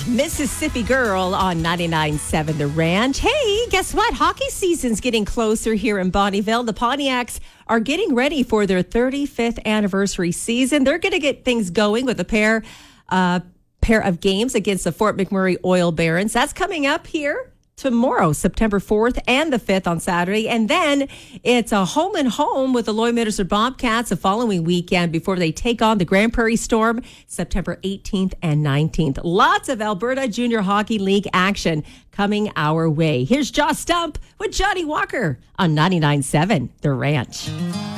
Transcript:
Mississippi Girl on 99.7 The Ranch. Hey, guess what? Hockey season's getting closer here in Bonnyville. The Pontiacs are getting ready for their 35th anniversary season. They're going to get things going with a pair of games against the Fort McMurray Oil Barons. That's coming up here tomorrow, September 4th and the 5th on Saturday. And then it's a home and home with the Lloydminster Bobcats the following weekend before they take on the Grand Prairie Storm September 18th and 19th. Lots of Alberta Junior Hockey League action coming our way. Here's Jaw Stump with Johnny Walker on 99.7 The Ranch.